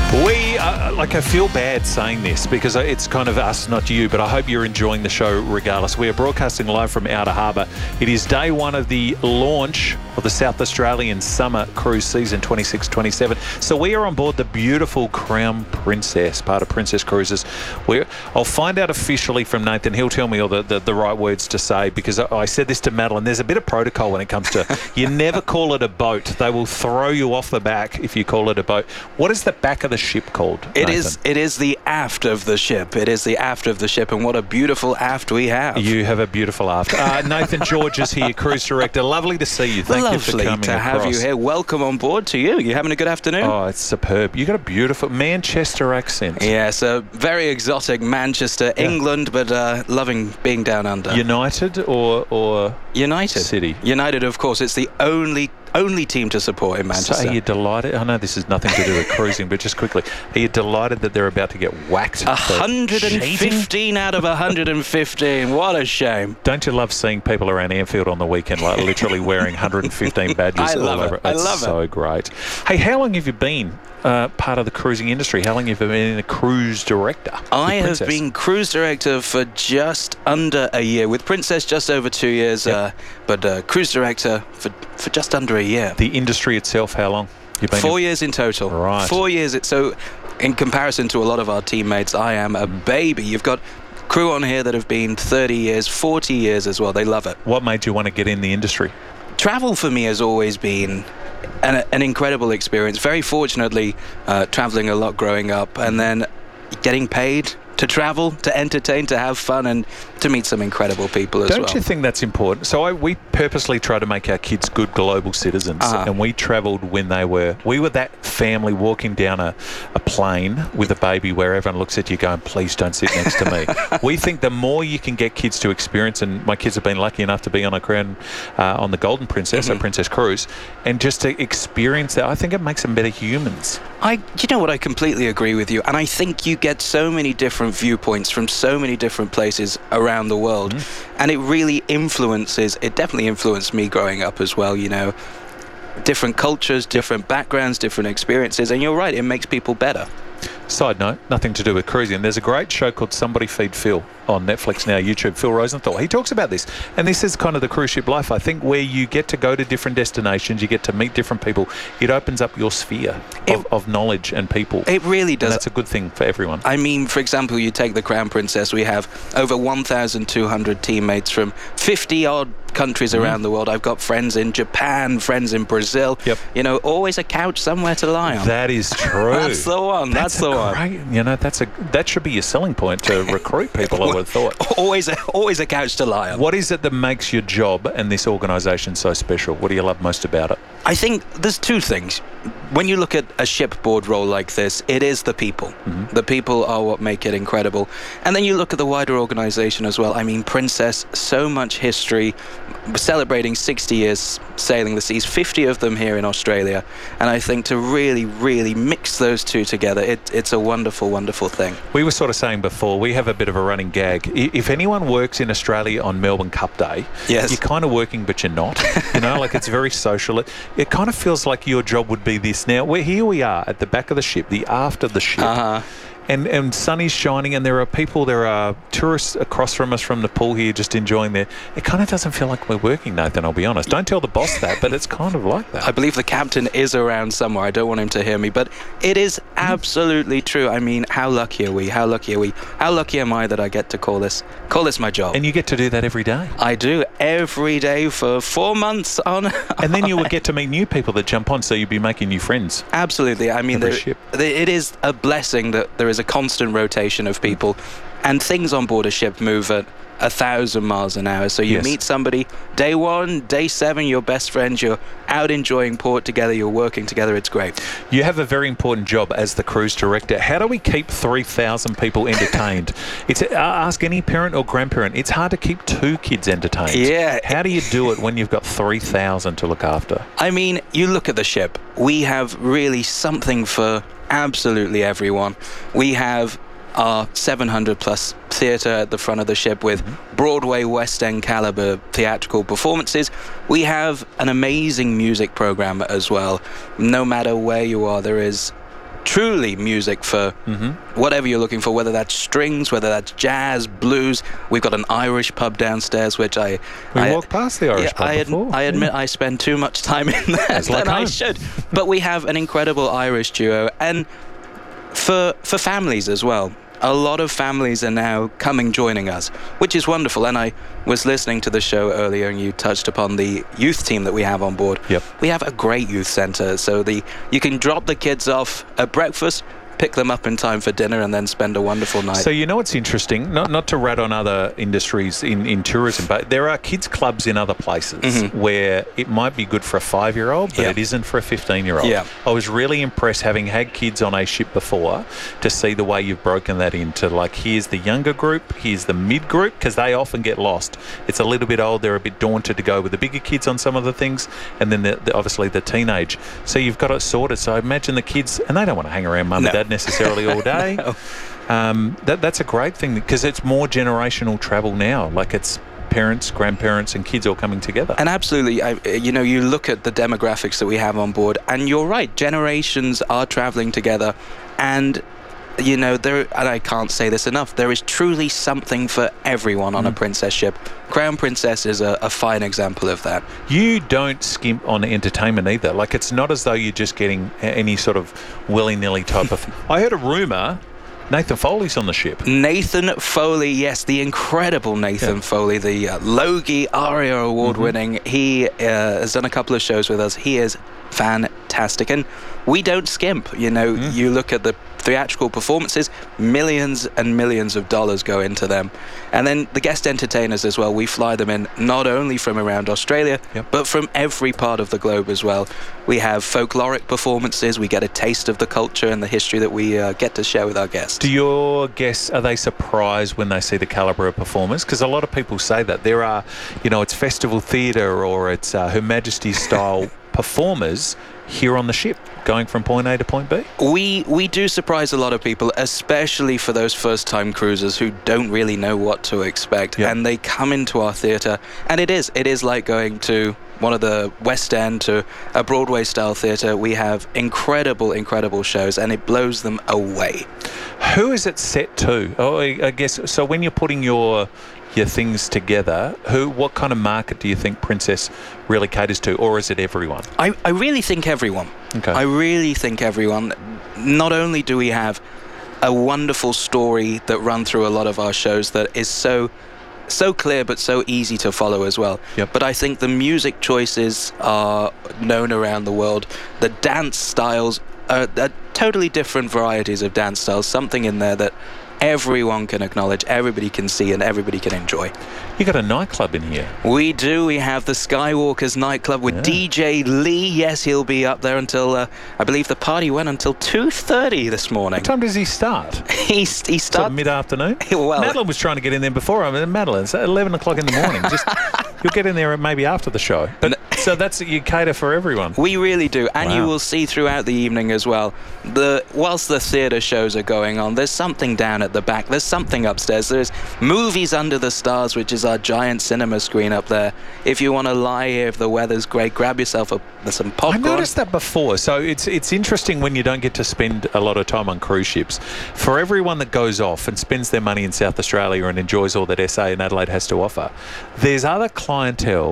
We, uh, like, I feel bad saying this because it's kind of us, not you, but I hope you're enjoying the show regardless. We are broadcasting live from Outer Harbour. It is day one of the launch of the South Australian Summer Cruise Season twenty-six twenty-seven. So we are on board the beautiful Crown Princess, part of Princess Cruises. We're, I'll find out officially from Nathan. He'll tell me all the, the, the right words to say because I, I said this to Madeline. There's a bit of protocol when it comes to, you never call it a boat. They will throw you off the back if you call it a boat. What is the back of the ship called? It is, it is the aft of the ship. It is the aft of the ship, and what a beautiful aft we have. You have a beautiful aft. Uh, Nathan George is here, Cruise Director. Lovely to see you. Thank Lovely you for coming to have across. you here. Welcome on board to you. You having a good afternoon? Oh, it's superb. You got a beautiful Manchester accent. Yes, a very exotic Manchester, Yeah. England, but uh, loving being down under. United or or United City? United, of course. It's the only only team to support in Manchester. So are you delighted? I know this has nothing to do with cruising, but just quickly, are you delighted that they're about to get whacked? one hundred fifteen out of one hundred fifteen. What a shame. Don't you love seeing people around Anfield on the weekend, like literally wearing one hundred fifteen badges I all love over? it. I It's love it. so great. Hey, how long have you been uh, part of the cruising industry? How long have you been a cruise director? I with have Princess? been cruise director for just under a year. With Princess, just over two years, Yep. uh, but uh, cruise director for, for just under a year. The industry itself, how long? You've been Four in- years in total. Right. Four years. It, so, in comparison to a lot of our teammates, I am a baby. You've got crew on here that have been thirty years, forty years as well. They love it. What made you want to get in the industry? Travel for me has always been an, an incredible experience. Very fortunately, uh, traveling a lot growing up, and then getting paid to travel, to entertain, to have fun, and to meet some incredible people as Don't well. you think that's important? So I, we purposely try to make our kids good global citizens, Uh-huh. and we travelled when they were. We were that family walking down a, a plane with a baby where everyone looks at you going, "Please don't sit next to me." We think the more you can get kids to experience, and my kids have been lucky enough to be on a Crown, uh, on the Golden Princess, Mhm. a Princess Cruise, and just to experience that, I think it makes them better humans. I, you know what, I completely agree with you, and I think you get so many different viewpoints from so many different places around the world, and it really influences, it definitely influenced me growing up as well, you know, different cultures, different backgrounds, different experiences, and you're right, it makes people better. Side note, nothing to do with cruising. There's a great show called Somebody Feed Phil on Netflix now, YouTube, Phil Rosenthal. He talks about this, and this is kind of the cruise ship life, I think, where you get to go to different destinations, you get to meet different people. It opens up your sphere of, of knowledge and people. It really does. And that's a good thing for everyone. I mean, for example, you take the Crown Princess, we have over one thousand two hundred teammates from fifty odd countries Mm-hmm. around the world. I've got friends in Japan, friends in Brazil. Yep. You know, always a couch somewhere to lie on. That is true. That's the one. That's, That's the a one. great, you know, that's a that should be your selling point to recruit people, I would have thought. Always, a, always a couch to lie on. What is it that makes your job and this organisation so special? What do you love most about it? I think there's two things. When you look at a shipboard role like this, it is the people. Mm-hmm. The people are what make it incredible. And then you look at the wider organisation as well. I mean, Princess, so much history, celebrating sixty years sailing the seas, fifty of them here in Australia. And I think to really, really mix those two together, it, it's a wonderful, wonderful thing. We were sort of saying before, we have a bit of a running gag. I- If anyone works in Australia on Melbourne Cup Day, Yes. you're kind of working, but you're not. You know, like it's very social. It, it kind of feels like your job would be this. Now, we're, here we are at the back of the ship, the aft of the ship. Uh-huh. And, and sun is shining, and there are people, there are tourists across from us from the pool here just enjoying their... It kind of doesn't feel like we're working, Nathan, I'll be honest. Don't tell the boss that, but it's kind of like that. I believe the captain is around somewhere. I don't want him to hear me, but it is absolutely true. I mean, how lucky are we? How lucky are we? How lucky am I that I get to call this call this my job? And you get to do that every day. I do, every day for four months on. And then you would get to meet new people that jump on, so you'd be making new friends. Absolutely. I mean, Every there, ship. there- it is a blessing that there is there's a constant rotation of people, and things on board a ship move at a thousand miles an hour. So you Yes. meet somebody day one, day seven, you're best friends, you're out enjoying port together, you're working together, it's great. You have a very important job as the cruise director. How do we keep three thousand people entertained? It's uh, ask any parent or grandparent. It's hard to keep two kids entertained. Yeah. How do you do it when you've got three thousand to look after? I mean, you look at the ship, we have really something for absolutely everyone. We have our seven hundred plus theatre at the front of the ship with Broadway, West End caliber theatrical performances. We have an amazing music program as well. No matter where you are, there is truly music for Mm-hmm. whatever you're looking for, whether that's strings, whether that's jazz, blues. We've got an Irish pub downstairs, which I... We I, walked past the Irish yeah, pub I, ad- before. I admit Yeah. I spend too much time in there It's like than I home. should. But we have an incredible Irish duo, and for for families as well. A lot of families are now coming joining us, which is wonderful. And I was listening to the show earlier, and you touched upon the youth team that we have on board. Yep. We have a great youth centre, so the you can drop the kids off at breakfast, pick them up in time for dinner, and then spend a wonderful night. So you know what's interesting? Not not to rat on other industries in, in tourism, but there are kids clubs in other places Mhm. where it might be good for a five-year-old, but Yeah. it isn't for a fifteen-year-old. Yeah. I was really impressed, having had kids on a ship before, to see the way you've broken that into, like, here's the younger group, here's the mid group, because they often get lost. It's a little bit old, they're a bit daunted to go with the bigger kids on some of the things, and then the, the, obviously the teenage. So you've got it sorted. So I imagine the kids, and they don't want to hang around mum No. and dad necessarily all day. No. Um, that that's a great thing, because it's more generational travel now. Like, it's parents, grandparents, and kids all coming together. And absolutely, I, you know, you look at the demographics that we have on board, and you're right, generations are traveling together, and you know, there, and I can't say this enough, there is truly something for everyone on Mm. a princess ship. Crown Princess is a, a fine example of that. You don't skimp on entertainment either. Like, it's not as though you're just getting a- any sort of willy-nilly type of... I heard a rumour Nathan Foley's on the ship. Nathan Foley, yes, the incredible Nathan Yeah. Foley, the uh, Logie Aria award-winning. Mm-hmm. He uh, has done a couple of shows with us. He is fantastic, and we don't skimp. You know, Mm. you look at the theatrical performances, millions and millions of dollars go into them. And then the guest entertainers as well, we fly them in not only from around Australia, Yep. but from every part of the globe as well. We have folkloric performances, we get a taste of the culture and the history that we uh, get to share with our guests. Do your guests, are they surprised when they see the calibre of performers? Because a lot of people say that. There are, you know, it's festival theatre or it's uh, Her Majesty style performers here on the ship, going from point A to point B? We we do surprise a lot of people, especially for those first-time cruisers who don't really know what to expect, Yep. and they come into our theatre, and it is it is like going to one of the West End to a Broadway-style theatre. We have incredible, incredible shows, and it blows them away. Who is it set to? Oh, I, I guess, so when you're putting your your things together, who, what kind of market do you think Princess really caters to, or is it everyone? I, I really think everyone. Okay. I really think everyone. Not only do we have a wonderful story that run through a lot of our shows that is so so clear but so easy to follow as well. Yep. But I think the music choices are known around the world. The dance styles are, are totally different varieties of dance styles. Something in there that everyone can acknowledge, everybody can see, and everybody can enjoy. You got a nightclub in here. We do. We have the Skywalkers nightclub with Yeah. D J Lee. Yes, he'll be up there until, uh, I believe the party went until two thirty this morning. What time does he start? he, he Sort of starts... mid-afternoon? Well, Madeline was trying to get in there before. I mean, Madeline, it's eleven o'clock in the morning. Just you'll get in there maybe after the show. But so that's, you cater for everyone. we really do, and you Wow. will see throughout the evening as well. The whilst the theatre shows are going on, there's something down at the back. There's something upstairs. There's Movies Under the Stars, which is our giant cinema screen up there. If you want to lie here, if the weather's great, grab yourself a, some I popcorn. noticed that before. So it's it's interesting when you don't get to spend a lot of time on cruise ships. For everyone that goes off and spends their money in South Australia and enjoys all that S A and Adelaide has to offer, there's other clientele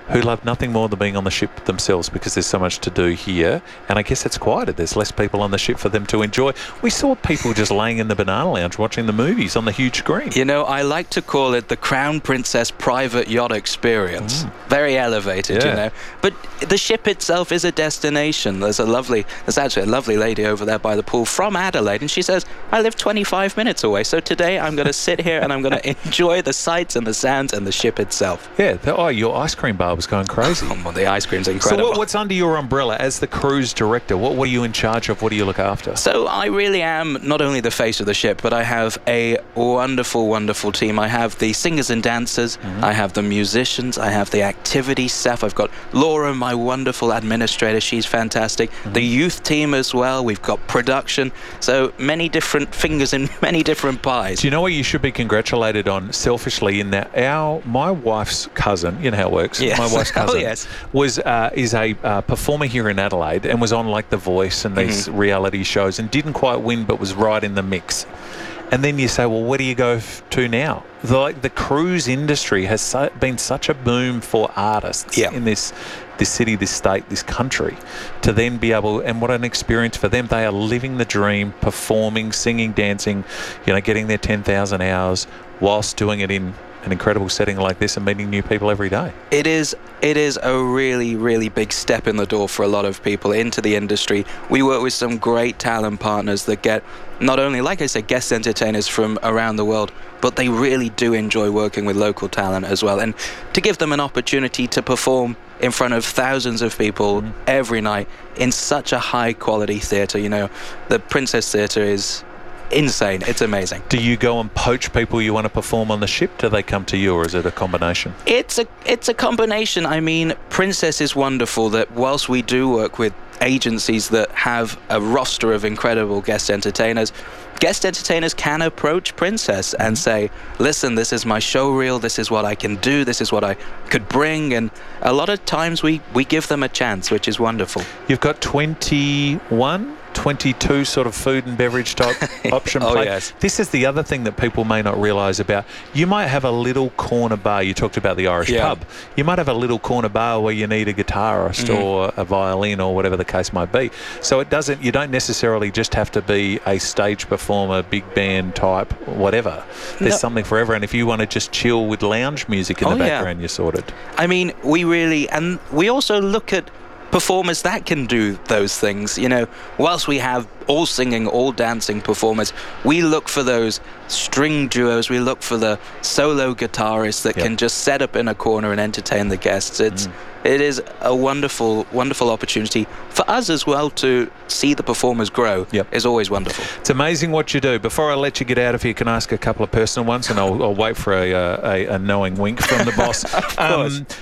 who love nothing more than being on the ship themselves because there's so much to do here. And I guess it's quieter. There's less people on the ship for them to enjoy. We saw people just laying in the banana lounge watching the movies on the huge screen. You know, I like to call it the Crown Princess private yacht experience. Mm. Very elevated, Yeah. you know. But the ship itself is a destination. There's a lovely, there's actually a lovely lady over there by the pool from Adelaide, and she says, I live twenty-five minutes away, so today I'm going to sit here and I'm going to enjoy the sights and the sounds and the ship itself. Yeah. The, oh, your ice cream bar was going crazy. Oh, well, the ice cream's incredible. So what, what's under your umbrella as the cruise director? What, what are you in charge of? What do you look after? So I really am not only the face of the ship, but I have a wonderful, wonderful team. I have the singers and dancers. Mm-hmm. I have the musicians. I have the activity staff. I've got Laura, my wonderful administrator. She's fantastic. Mm-hmm. The youth team as well. We've got production. So many different fingers in many different pies. Do you know what you should be congratulated on selfishly in that our my wife's cousin, you know how it works, Yes. my wife's cousin Oh, yes. was uh, is a uh, performer here in Adelaide and was on like The Voice and these Mm-hmm. reality shows and didn't quite win but was right in the mix. And then you say, well, where do you go f- to now? The, like the cruise industry has so, been such a boom for artists Yeah. in this this city, this state, this country, to then be able, and what an experience for them. They are living the dream, performing, singing, dancing, you know, getting their ten thousand hours whilst doing it in an incredible setting like this and meeting new people every day. It is it is a really, really big step in the door for a lot of people into the industry. We work with some great talent partners that get not only, like I said, guest entertainers from around the world, but they really do enjoy working with local talent as well. And to give them an opportunity to perform in front of thousands of people mm. every night in such a high quality theatre, you know, the Princess Theatre is insane. It's amazing. Do you go and poach people you want to perform on the ship? Do they come to you, or is it a combination? It's a it's a combination. I mean, Princess is wonderful that whilst we do work with agencies that have a roster of incredible guest entertainers, guest entertainers can approach Princess and say, listen, this is my show reel, this is what I can do, this is what I could bring, and a lot of times we, we give them a chance, which is wonderful. You've got twenty-one, twenty-two sort of food and beverage type option Oh, plate. yes. This is the other thing that people may not realise about. You might have a little corner bar. You talked about the Irish Yeah. pub. You might have a little corner bar where you need a guitarist Mhm. or a violin or whatever the case might be. So it doesn't. You don't necessarily just have to be a stage performer, big band type, whatever. There's No. something for everyone. If you want to just chill with lounge music in Oh, the yeah. background, you're sorted. I mean, we really, and we also look at performers that can do those things. You know, whilst we have all singing, all dancing performers, we look for those string duos, we look for the solo guitarists that Yep. can just set up in a corner and entertain the guests. It's Mm. it is a wonderful, wonderful opportunity for us as well to see the performers grow. Yep. Is always wonderful. It's amazing what you do. Before I let you get out of here, can I ask a couple of personal ones, and I'll, I'll wait for a, uh, a, a knowing wink from the boss. Of course. Um,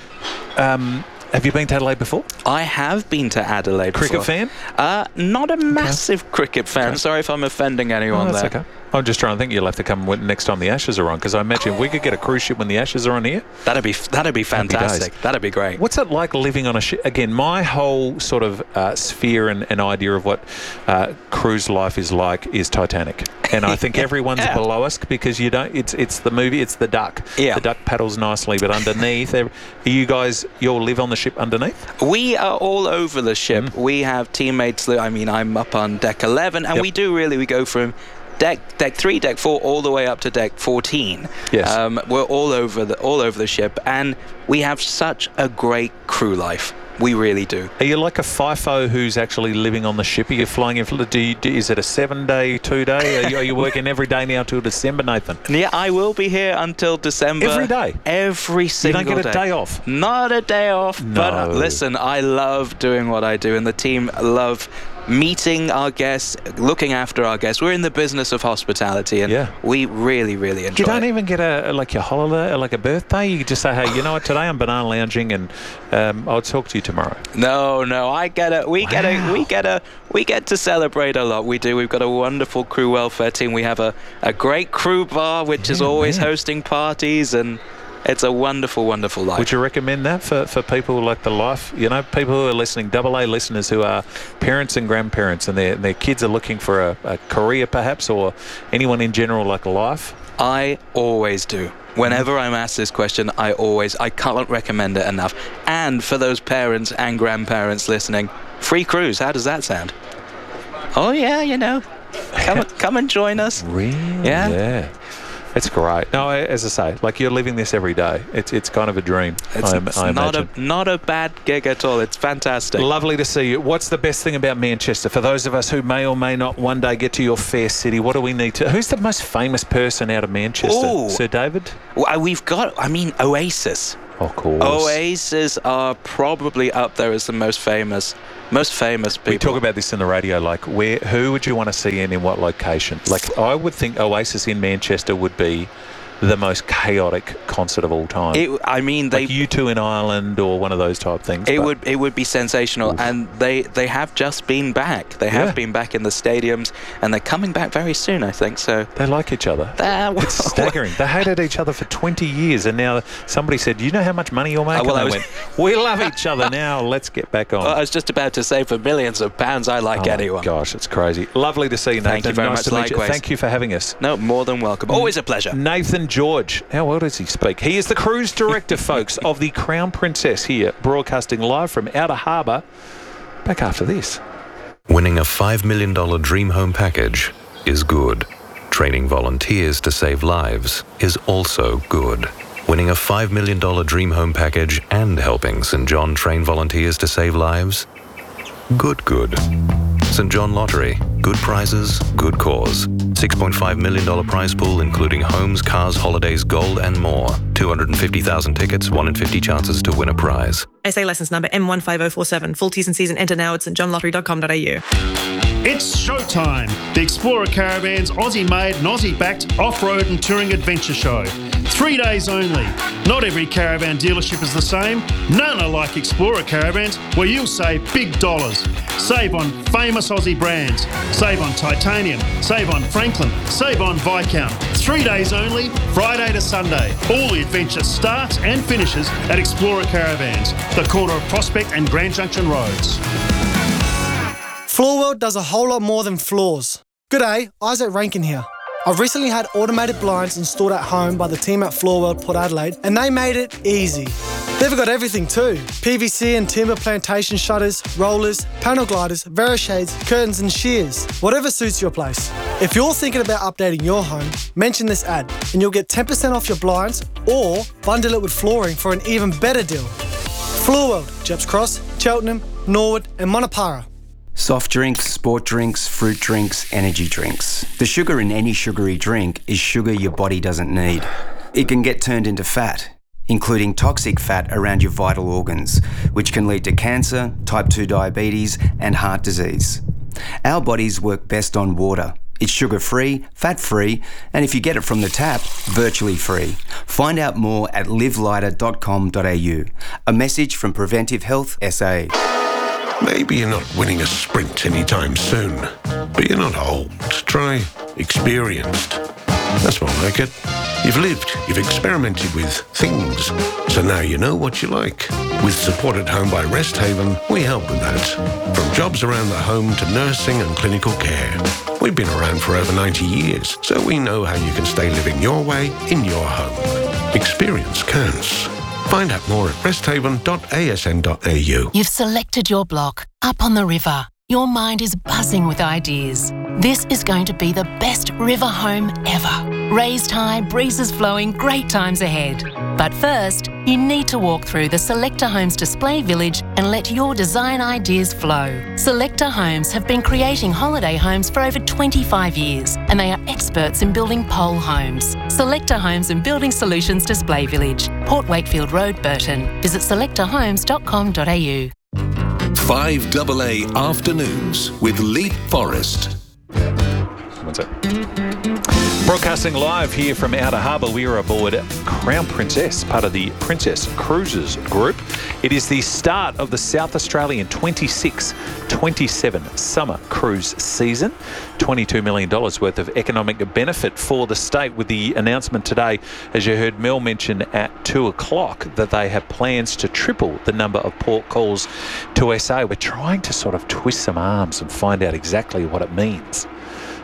um, have you been to Adelaide before? I have been to Adelaide Cricket before. fan? Uh, not a massive cricket fan. Okay. Sorry if I'm offending anyone Oh, that's there. okay. I'm just trying to think. You'll have to come when- next time the Ashes are on, because I imagine if we could get a cruise ship when the Ashes are on here. That'd be that'd be Happy fantastic. days. That'd be great. What's it like living on a ship? Again, my whole sort of uh, sphere and, and idea of what uh, cruise life is like is Titanic, and I think everyone's Yeah. below us because you don't. It's it's the movie. It's the duck. Yeah. The duck paddles nicely, but underneath, are you guys? You all live on the ship underneath? We are all over the ship. We have teammates. that- I mean, I'm up on deck eleven, and Yep. we do really. We go from deck deck three, deck four, all the way up to deck fourteen. Yes. Um, we're all over the all over the ship, and we have such a great crew life. We really do. Are you like a FIFO who's actually living on the ship? Are you flying in? Do you, do, is it a seven-day, two-day? Are you, are you working every day now till December, Nathan? Yeah, I will be here until December. Every day? Every You single don't get a day. day off? Not a day off. But uh, No. listen, I love doing what I do, and the team love meeting our guests, looking after our guests. We're in the business of hospitality, and Yeah. we really, really enjoy You don't it. even get a like your holiday, like a birthday. You just say, "Hey, you know what? Today I'm banana lounging, and um, I'll talk to you tomorrow." No, no, I get it. We get it. We get a. We get to celebrate a lot. We do. We've got a wonderful crew welfare team. We have a, a great crew bar, which is Yeah, always man. hosting parties, and it's a wonderful, wonderful life. Would you recommend that for, for people like the life, you know, people who are listening, double A listeners who are parents and grandparents, and their their kids are looking for a, a career perhaps, or anyone in general like life? I always do. Whenever I'm asked this question, I always, I can't recommend it enough. And for those parents and grandparents listening, free cruise, how does that sound? Oh yeah, you know, come, come and join us. Really? Yeah. Yeah. It's great. No, as I say, like you're living this every day. It's it's kind of a dream. It's, I, it's I not imagine. a not a bad gig at all. It's fantastic. Lovely to see you. What's the best thing about Manchester? For those of us who may or may not one day get to your fair city, what do we need to... Who's the most famous person out of Manchester? Ooh. Sir David? Well, we've got, I mean, Oasis. Of course. Oasis are probably up there as the most famous, most famous people. We talk about this in the radio, like where, who would you want to see and in what location? Like I would think Oasis in Manchester would be the most chaotic concert of all time. It, I mean, they like U two in Ireland or one of those type things. It but. would it would be sensational, Oof. and they they have just been back. They have yeah. been back in the stadiums, and they're coming back very soon, I think. So they like each other. Uh, well, it's staggering. They hated each other for twenty years, and now somebody said, "Do you know how much money you're making?" Uh, well, and I they was... went, "We love each other now. Let's get back on." Well, I was just about to say, for millions of pounds, I like oh anyone. Gosh, it's crazy. Lovely to see you, Nathan. Thank you very nice much. To meet Likewise. you. Thank you for having us. No, more than welcome. Always a pleasure. Nathan George. How well does he speak? He is the cruise director, folks, of the Crown Princess here, broadcasting live from Outer Harbour. Back after this. Winning a five million dollars dream home package is good. Training volunteers to save lives is also good. Winning a five million dollars dream home package and helping Saint John train volunteers to save lives? Good, good. Saint John Lottery. Good prizes, good cause. six point five million dollars prize pool including homes, cars, holidays, gold and more. two hundred fifty thousand tickets, one in fifty chances to win a prize. S A licence number M one five oh four seven. Full T's and C's and enter now at st john lottery dot com dot a u. It's showtime. The Explorer Caravans Aussie-made and Aussie-backed off-road and touring adventure show. Three days only. Not every caravan dealership is the same. None are like Explorer Caravans, where you'll save big dollars. Save on famous Aussie brands. Save on Titanium. Save on Franklin. Save on Viscount. Three days only, Friday to Sunday. All the adventure starts and finishes at Explorer Caravans, the corner of Prospect and Grand Junction Roads. Floorworld does a whole lot more than floors. G'day, Isaac Rankin here. I've recently had automated blinds installed at home by the team at Floorworld Port Adelaide, and they made it easy. They've got everything too. P V C and timber plantation shutters, rollers, panel gliders, Verishades, curtains and shears. Whatever suits your place. If you're thinking about updating your home, mention this ad and you'll get ten percent off your blinds or bundle it with flooring for an even better deal. Floorworld, Jeps Cross, Cheltenham, Norwood and Monopara. Soft drinks, sport drinks, fruit drinks, energy drinks. The sugar in any sugary drink is sugar your body doesn't need. It can get turned into fat, including toxic fat around your vital organs, which can lead to cancer, type two diabetes, and heart disease. Our bodies work best on water. It's sugar-free, fat-free, and if you get it from the tap, virtually free. Find out more at live lighter dot com dot a u. A message from Preventive Health S A. Maybe you're not winning a sprint anytime soon, but you're not old. Try experienced. That's more like it. You've lived, you've experimented with things, so now you know what you like. With Support at Home by Rest Haven, we help with that. From jobs around the home to nursing and clinical care. We've been around for over ninety years, so we know how you can stay living your way in your home. Experience counts. Find out more at rest haven dot a s n dot a u. You've selected your block, up on the river. Your mind is buzzing with ideas. This is going to be the best river home ever. Raised high, breezes flowing, great times ahead. But first, you need to walk through the Selector Homes display village and let your design ideas flow. Selector Homes have been creating holiday homes for over twenty-five years, and they are experts in building pole homes. Selector Homes and Building Solutions Display Village, Port Wakefield Road, Burton. Visit selector homes dot com dot a u. five double A Afternoons with Leith Forrest. What's it? Broadcasting live here from Outer Harbour, we are aboard Crown Princess, part of the Princess Cruises Group. It is the start of the South Australian twenty-six twenty-seven summer cruise season. twenty-two million dollars worth of economic benefit for the state, with the announcement today, as you heard Mel mention at two o'clock, that they have plans to triple the number of port calls to S A. We're trying to sort of twist some arms and find out exactly what it means.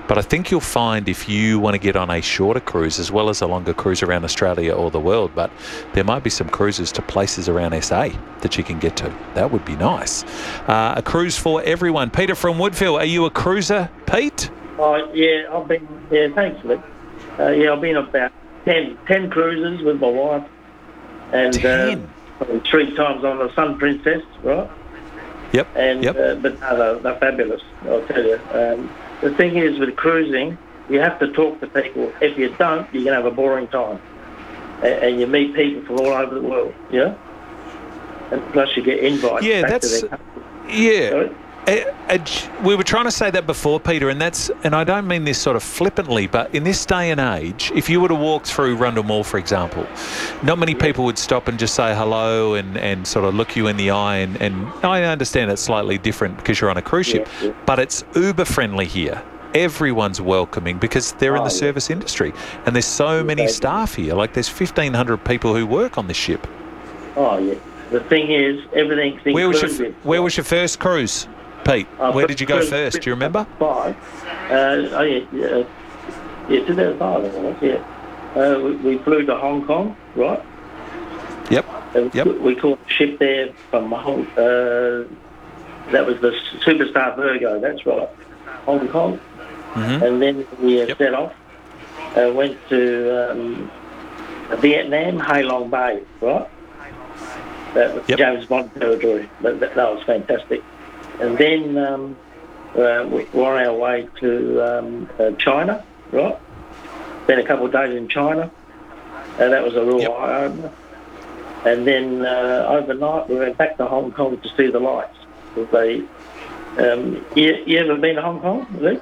But I think you'll find if you want to get on a shorter cruise as well as a longer cruise around Australia or the world, but there might be some cruises to places around S A that you can get to. That would be nice. Uh, a cruise for everyone. Peter from Woodville, are you a cruiser, Pete? Oh, yeah, I've been, yeah, thanks, Luke. Uh, yeah, I've been about ten, ten cruises with my wife. And ten? Uh, three times on the Sun Princess, right? Yep. And, yep. Uh, but no, they're, they're fabulous, I'll tell you. Um, the thing is with cruising, you have to talk to people. If you don't, you're going to have a boring time. And, and you meet people from all over the world, you know? And plus you get invites yeah, back that's, to their country. Yeah. Uh, uh, we were trying to say that before, Peter, and that's, and I don't mean this sort of flippantly, but in this day and age, if you were to walk through Rundle Mall, for example, not many people would stop and just say hello and, and sort of look you in the eye. And, and I understand it's slightly different because you're on a cruise ship, yeah, yeah. but it's uber friendly here. Everyone's welcoming because they're oh, in the yeah. service industry, and there's so yeah, many baby. staff here. Like there's fifteen hundred people who work on this ship. Oh yeah. The thing is, everything's included. Where was your Where was your first cruise, Pete? Uh, Where did you go first? Do you remember? Five. Uh, oh yeah, yeah, yeah, two thousand five. I was, yeah. Uh, we, we flew to Hong Kong, right? Yep. Uh, yep. We caught the ship there from Hong. Uh, that was the Superstar Virgo. That's right, Hong Kong. Mm-hmm. And then we uh, yep. set off. Uh, went to um, Vietnam, Hai Long Bay, right? That was yep. James Bond territory. That, that, that was fantastic. And then um, uh, we were on our way to um, uh, China, right? Spent a couple of days in China. And that was a real yep. eye-opener. And then uh, overnight we went back to Hong Kong to see the lights. They, um, you, you ever been to Hong Kong, Luke?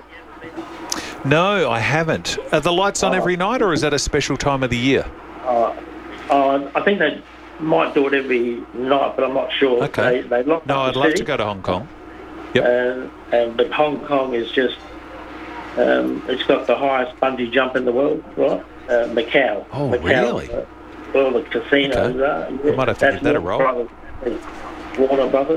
No, I haven't. Are the lights on oh. every night, or is that a special time of the year? Uh, uh, I think they might do it every night, but I'm not sure. Okay. They, they lock no, up I'd the love city. to go to Hong Kong. Yep. And, and but Hong Kong is just, um, it's got the highest bungee jump in the world, right? Uh, Macau. Oh, Macau, really? Uh, where all the casinos okay. are. Yeah, I might have to give that a roll. Brothers, Warner Brothers.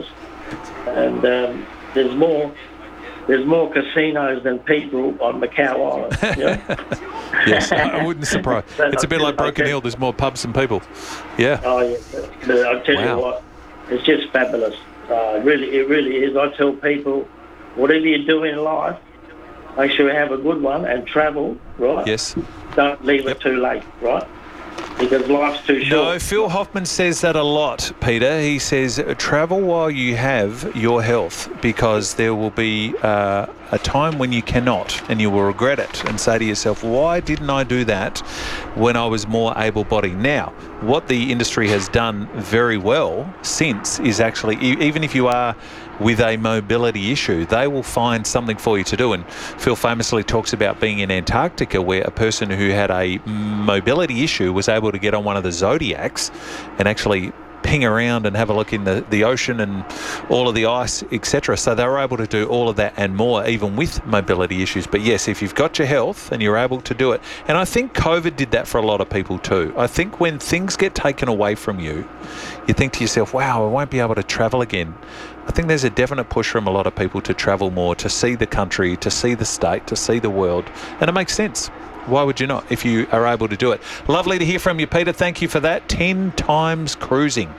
And um, there's more... There's more casinos than people on Macau Island. You know? Yes, I wouldn't surprise. It's a bit like Broken Hill. There's more pubs than people. Yeah. Oh yeah, but I'll tell wow. you what, it's just fabulous. Uh, really, it really is. I tell people, whatever you do in life, make sure you have a good one and travel. Right. Yes. Don't leave yep. it too late. Right. Because life's too short. No, Phil Hoffman says that a lot, Peter. He says, travel while you have your health, because there will be uh, a time when you cannot, and you will regret it and say to yourself, why didn't I do that when I was more able-bodied? Now, what the industry has done very well since is actually, even if you are with a mobility issue, they will find something for you to do. And Phil famously talks about being in Antarctica, where a person who had a mobility issue was able to get on one of the Zodiacs and actually ping around and have a look in the, the ocean and all of the ice, et cetera. So they were able to do all of that and more, even with mobility issues. But yes, if you've got your health and you're able to do it, and I think COVID did that for a lot of people too. I think when things get taken away from you, you think to yourself, wow, I won't be able to travel again. I think there's a definite push from a lot of people to travel more, to see the country, to see the state, to see the world. And it makes sense. Why would you not if you are able to do it? Lovely to hear from you, Peter. Thank you for that. Ten times cruising.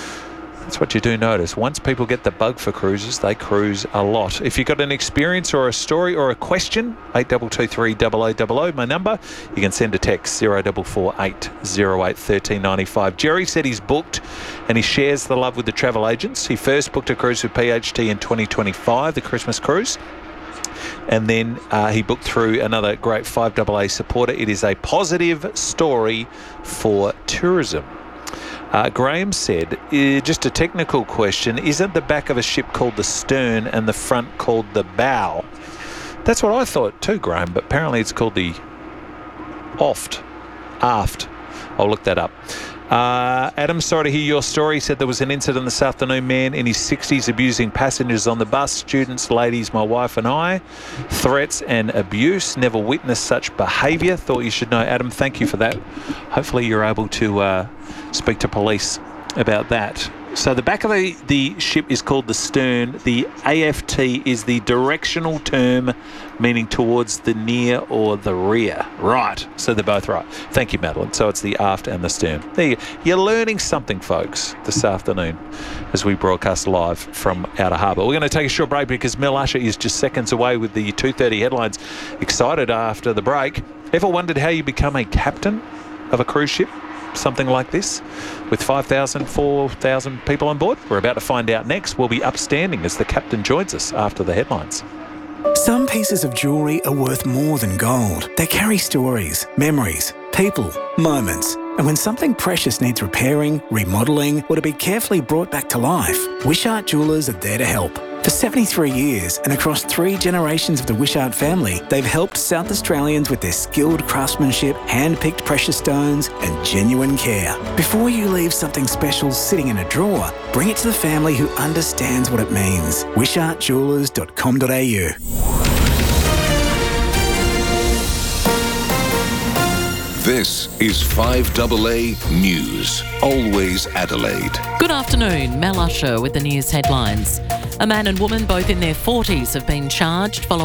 That's what you do notice. Once people get the bug for cruises, they cruise a lot. If you've got an experience or a story or a question, eight two two three, double oh double oh, my number. You can send a text, zero four four eight zero eight one three nine five. Jerry said he's booked and he shares the love with the travel agents. He first booked a cruise with P H T in twenty twenty-five, the Christmas cruise. And then uh, he booked through another great five double A supporter. It is a positive story for tourism. Uh, Graham said, uh, just a technical question, isn't the back of a ship called the stern and the front called the bow? That's what I thought too, Graham, but apparently it's called the oft, aft. I'll look that up. Uh, Adam, sorry to hear your story. He said there was an incident this afternoon, man in his sixties abusing passengers on the bus, students, ladies, my wife and I. Threats and abuse. Never witnessed such behaviour. Thought you should know. Adam, thank you for that. Hopefully you're able to uh, speak to police about that. So the back of the, the ship is called the stern. The A F T is the directional term meaning towards the near or the rear. Right. So they're both right. Thank you, Madeline. So it's the aft and the stern. There you go. You're learning something, folks, this afternoon as we broadcast live from Outer Harbour. We're going to take a short break because Mel Usher is just seconds away with the two thirty headlines. Excited after the break. Ever wondered how you become a captain of a cruise ship? Something like this with five thousand, four thousand people on board? We're about to find out next. We'll be upstanding as the captain joins us after the headlines. Some pieces of jewellery are worth more than gold. They carry stories, memories, people, moments. And when something precious needs repairing, remodelling, or to be carefully brought back to life, Wishart Jewellers are there to help. For seventy-three years and across three generations of the Wishart family, they've helped South Australians with their skilled craftsmanship, hand-picked precious stones and genuine care. Before you leave something special sitting in a drawer, bring it to the family who understands what it means. wishart jewellers dot com dot a u. This is five A A News, always Adelaide. Good afternoon, Mel Usher with the news headlines. A man and woman, both in their forties, have been charged following